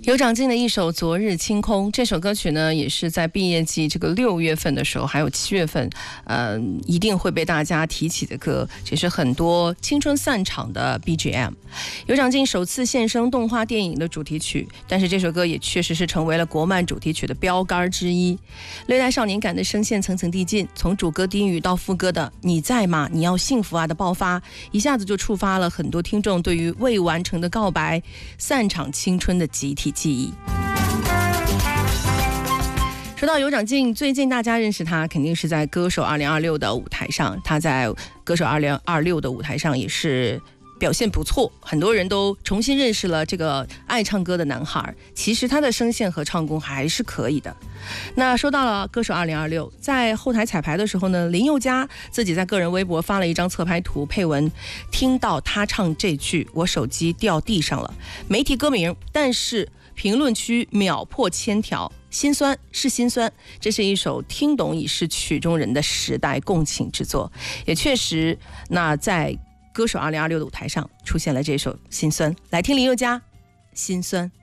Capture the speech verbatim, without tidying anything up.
有长进的一首《昨日清空》，这首歌曲呢，也是在毕业季这个六月份的时候，还有七月份，呃，一定会被大家提起的歌，也是很多青春散场的 B G M。有长进首次现身动画电影的主题曲，但是这首歌也确实是成为了国漫主题曲的标杆之一。略带少年感的声线层层递进，从主歌低语到副歌的“你在吗？你要幸福啊”的爆发，一下子就触发了很多听众对于未完成的告白、散场青春的集体记忆。说到有长进，最近大家认识他肯定是在歌手二零二六的舞台上，他在歌手二零二六的舞台上也是表现不错，很多人都重新认识了这个爱唱歌的男孩。其实他的声线和唱功还是可以的。那说到了歌手二零二六，在后台彩排的时候呢，林宥嘉自己在个人微博发了一张侧拍图，配文听到他唱这句我手机掉地上了，没提歌名，但是评论区秒破千条，心酸是心酸，这是一首听懂已是曲中人的时代共情之作。也确实，那在歌手二零二六的舞台上出现了这首心酸，来听林宥嘉心酸。